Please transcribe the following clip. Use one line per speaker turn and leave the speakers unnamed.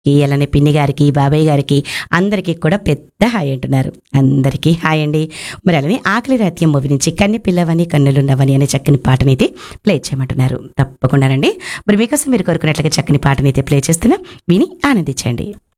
అలానే పిన్ని గారికి, బాబాయ్ గారికి అందరికీ కూడా పెద్ద హాయ్ అంటున్నారు. అందరికీ హాయ్ అండి. మరి అలానే ఆకలి రాత్యం మూవీ నుంచి కన్నె పిల్లవని కన్నులున్నవని అనే చక్కని పాటనైతే ప్లే చేయమంటున్నారు. తప్పకుండానండి. మరి మీకోసం మీరు కోరుకున్నట్లుగా చక్కని పాటనైతే ప్లే చేస్తున్నా, విని ఆనందించండి.